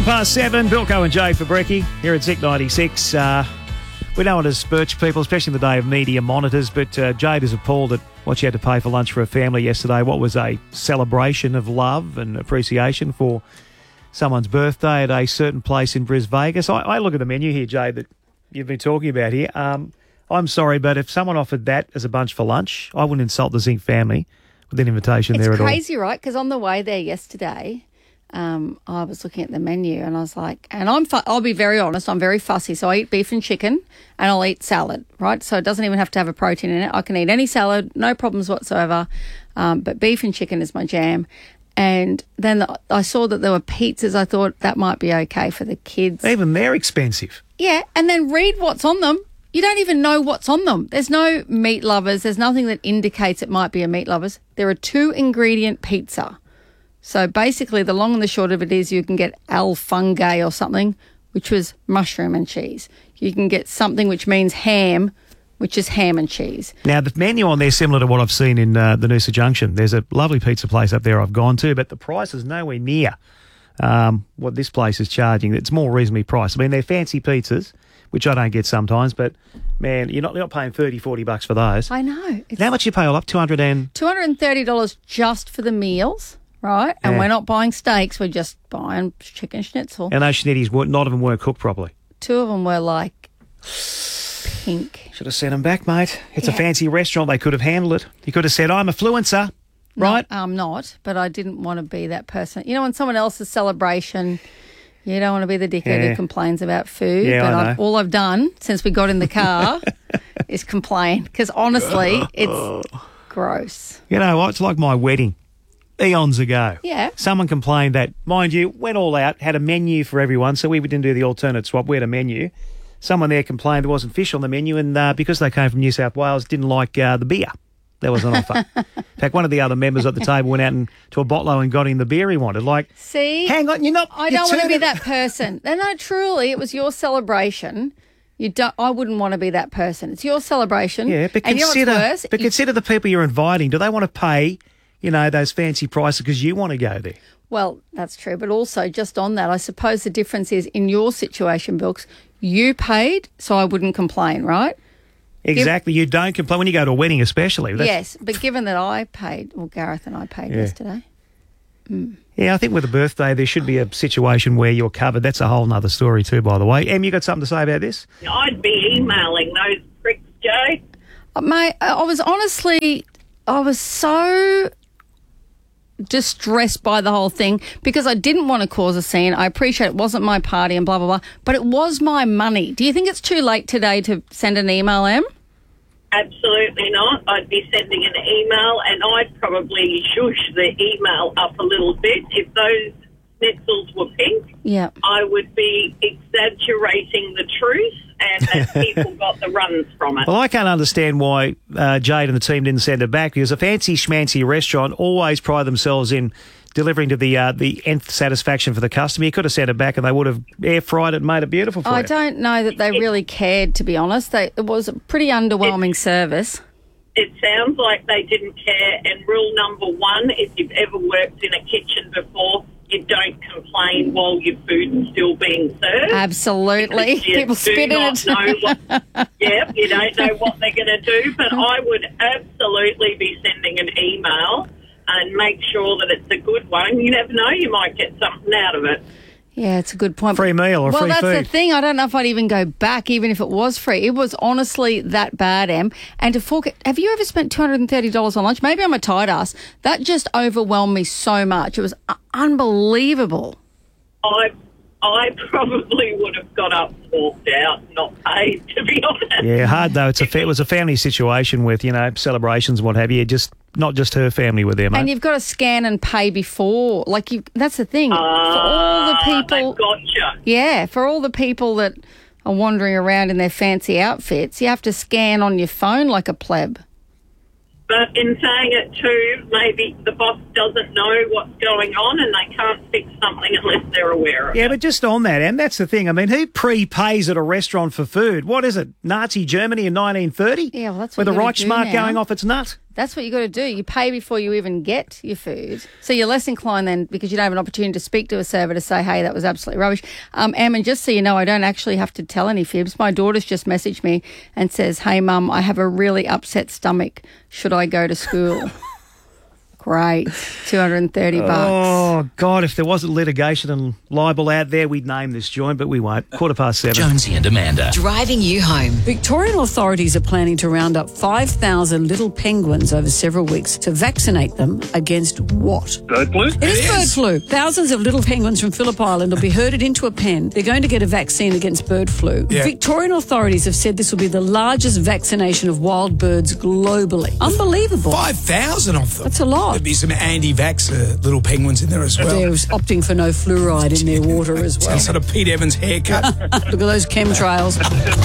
7:10, Bilko and Jay for brekkie here at Zik 96. We don't want to spurge people, especially in the day of media monitors, but Jade is appalled at what she had to pay for lunch for her family yesterday. What was a celebration of love and appreciation for someone's birthday at a certain place in Bris Vegas. I look at the menu here, Jade, that you've been talking about here. I'm sorry, but if someone offered that as a bunch for lunch, I wouldn't insult the Zinc family with an invitation there at all. It's crazy, right? Because on the way there yesterday, I was looking at the menu and I was like, and I'll be very honest, I'm very fussy. So I eat beef and chicken and I'll eat salad, right? So it doesn't even have to have a protein in it. I can eat any salad, no problems whatsoever. But beef and chicken is my jam. And then I saw that there were pizzas. I thought that might be okay for the kids. Even they're expensive. Yeah, and then read what's on them. You don't even know what's on them. There's no meat lovers. There's nothing that indicates it might be a meat lovers. They're a 2-ingredient pizza. So basically the long and the short of it is you can get al fungi or something, which was mushroom and cheese. You can get something which means ham, which is ham and cheese. Now, the menu on there is similar to what I've seen in the Noosa Junction. There's a lovely pizza place up there I've gone to, but the price is nowhere near what this place is charging. It's more reasonably priced. I mean, they're fancy pizzas, which I don't get sometimes, but, man, you're not paying $30-$40 for those. I know. How much you pay all up? $230 just for the meals, right? And we're not buying steaks. We're just buying chicken schnitzel. And those schnitties, not of them weren't cooked properly. 2 of them were like pink. Should have sent them back, mate. It's a fancy restaurant. They could have handled it. You could have said, I'm a fluencer, right? No, I'm not, but I didn't want to be that person. You know, when someone else's celebration, you don't want to be the dickhead who complains about food. Yeah, but all I've done since we got in the car is complain because, honestly, it's gross. You know what? It's like my wedding eons ago. Yeah. Someone complained that, mind you, went all out, had a menu for everyone, so we didn't do the alternate swap. We had a menu. Someone there complained there wasn't fish on the menu, and because they came from New South Wales, didn't like the beer that was on offer. In fact, one of the other members at the table went out to a bottle and got him the beer he wanted. Like, see? Hang on, you're not... I don't want to be that person. No, truly, it was your celebration. I wouldn't want to be that person. It's your celebration. Yeah, but and consider, you know what's worse? consider the people you're inviting. Do they want to pay, those fancy prices because you want to go there? Well, that's true. But also, just on that, I suppose the difference is in your situation, Bilks, you paid, so I wouldn't complain, right? Exactly. You don't complain when you go to a wedding especially. Yes, but given that I paid, well, Gareth and I paid yesterday. Yeah, I think with a birthday there should be a situation where you're covered. That's a whole nother story too, by the way. Em, you got something to say about this? I'd be emailing those pricks, Joe. Mate, I was so distressed by the whole thing because I didn't want to cause a scene. I appreciate it wasn't my party and blah, blah, blah, but it was my money. Do you think it's too late today to send an email, Em? Absolutely not. I'd be sending an email and I'd probably shush the email up a little bit. If those schnitzels were pink, I would be exaggerating the truth and that people got the runs from it. Well, I can't understand why Jade and the team didn't send it back because a fancy schmancy restaurant always pride themselves in delivering to the nth satisfaction for the customer. You could have sent it back and they would have air-fried it and made it beautiful for you. I don't know that they really cared, to be honest. It was a pretty underwhelming service. It sounds like they didn't care. And rule number 1, if you've ever worked in a kitchen before, you don't complain while your food's still being served. Absolutely. People spit in it. You don't know what they're going to do. But I would absolutely be sending an email and make sure that it's a good one. You never know, you might get something out of it. Yeah, it's a good point. Free meal or free food. Well, that's the thing. I don't know if I'd even go back, even if it was free. It was honestly that bad, Em. And to fork, have you ever spent $230 on lunch? Maybe I'm a tight ass. That just overwhelmed me so much. It was unbelievable. I probably would have got up and walked out and not paid, to be honest. Yeah, hard though. It was a family situation with, celebrations and what have you. Not just her family were there, mate. And you've got to scan and pay before. That's the thing. For all the people. Gotcha. Yeah, for all the people that are wandering around in their fancy outfits, you have to scan on your phone like a pleb. But in saying it too, maybe the boss doesn't know what's going on and they can't fix something unless they're aware of it. Yeah, but just on that, and that's the thing. I mean, who prepays at a restaurant for food? What is it, Nazi Germany in 1930? Yeah, well, that's with what the Reichsmark going off its nut? That's what you got to do. You pay before you even get your food. So you're less inclined then, because you don't have an opportunity to speak to a server to say, hey, that was absolutely rubbish. And just so you know, I don't actually have to tell any fibs. My daughter's just messaged me and says, hey, Mum, I have a really upset stomach. Should I go to school? Great. $230. Oh, God, if there wasn't litigation and libel out there, we'd name this joint, but we won't. 7:15. Jonesy and Amanda. Driving you home. Victorian authorities are planning to round up 5,000 little penguins over several weeks to vaccinate them against what? Bird flu? It is bird flu. Thousands of little penguins from Phillip Island will be herded into a pen. They're going to get a vaccine against bird flu. Yeah. Victorian authorities have said this will be the largest vaccination of wild birds globally. Unbelievable. 5,000 of them. That's a lot. There'd be some anti-vaxxer little penguins in there as well. They're opting for no fluoride in their water as well. Some sort of Pete Evans haircut. Look at those chemtrails.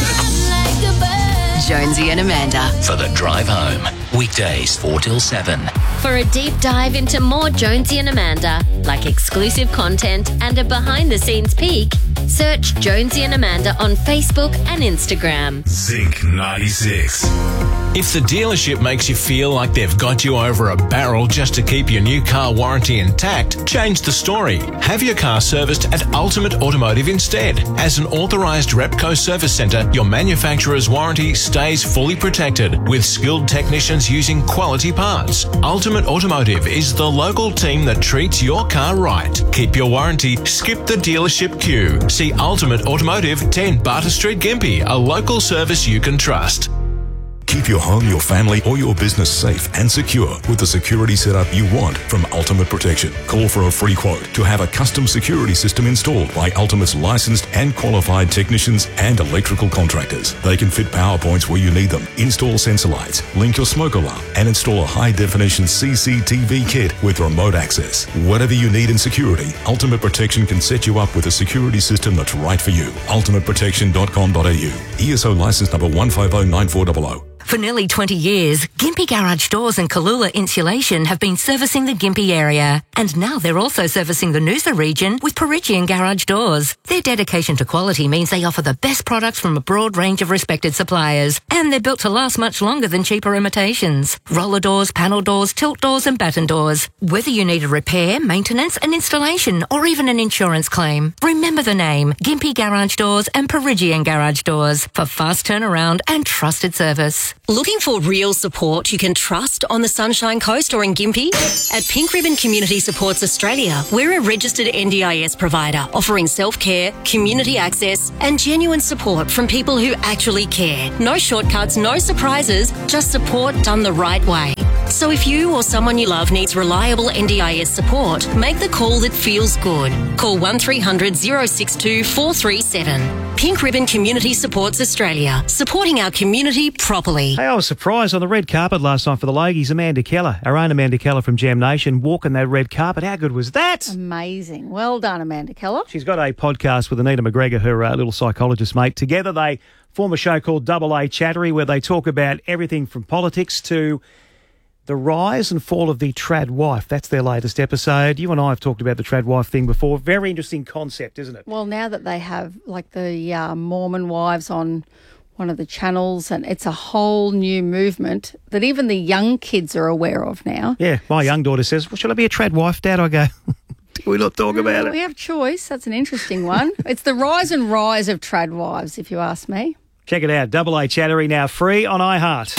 Jonesy and Amanda. For the drive home. Weekdays 4 till 7. For a deep dive into more Jonesy and Amanda, like exclusive content and a behind-the-scenes peek, search Jonesy and Amanda on Facebook and Instagram. Zinc 96. If the dealership makes you feel like they've got you over a barrel just to keep your new car warranty intact, change the story. Have your car serviced at Ultimate Automotive instead. As an authorised Repco service centre, your manufacturer's warranty stays fully protected with skilled technicians using quality parts. Ultimate Automotive is the local team that treats your car right. Keep your warranty, skip the dealership queue. See Ultimate Automotive, 10 Barter Street, Gympie, a local service you can trust. Keep your home, your family, or your business safe and secure with the security setup you want from Ultimate Protection. Call for a free quote to have a custom security system installed by Ultimate's licensed and qualified technicians and electrical contractors. They can fit power points where you need them, install sensor lights, link your smoke alarm, and install a high-definition CCTV kit with remote access. Whatever you need in security, Ultimate Protection can set you up with a security system that's right for you. ultimateprotection.com.au. ESO license number 1509400. For nearly 20 years, Gympie Garage Doors and Kalula Insulation have been servicing the Gympie area. And now they're also servicing the Noosa region with Perigian Garage Doors. Their dedication to quality means they offer the best products from a broad range of respected suppliers. And they're built to last much longer than cheaper imitations. Roller doors, panel doors, tilt doors and batten doors. Whether you need a repair, maintenance, an installation, or even an insurance claim, remember the name Gympie Garage Doors and Perigian Garage Doors for fast turnaround and trusted service. Looking for real support you can trust on the Sunshine Coast or in Gympie? At Pink Ribbon Community Supports Australia, we're a registered NDIS provider offering self-care, community access and genuine support from people who actually care. No shortcuts, no surprises, just support done the right way. So if you or someone you love needs reliable NDIS support, make the call that feels good. Call 1300 062 437. Pink Ribbon Community Supports Australia, supporting our community properly. Hey, I was surprised on the red carpet last night for the Logies. Amanda Keller, our own Amanda Keller from Jam Nation, walking that red carpet. How good was that? Amazing. Well done, Amanda Keller. She's got a podcast with Anita McGregor, her little psychologist mate. Together they form a show called Double A Chattery, where they talk about everything from politics to the rise and fall of the trad wife. That's their latest episode. You and I have talked about the trad wife thing before. Very interesting concept, isn't it? Well, now that they have like the Mormon wives on one of the channels, and it's a whole new movement that even the young kids are aware of now. Yeah, my young daughter says, well, should I be a trad wife, Dad? I go, do we not talk about it? We have choice. That's an interesting one. It's the rise and rise of trad wives, if you ask me. Check it out. Double A Chattery now free on iHeart.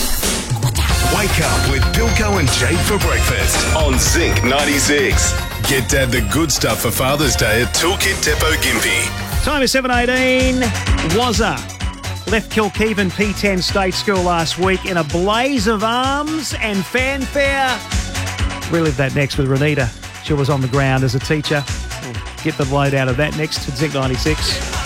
Wake up with Bilko and Jade for breakfast on Zinc 96. Get Dad the good stuff for Father's Day at Toolkit Depot Gympie. Time is 7:18. Wazza left Kilkeven P10 State School last week in a blaze of arms and fanfare. Relive that next with Renita. She was on the ground as a teacher. We'll get the load out of that next at Zinc 96.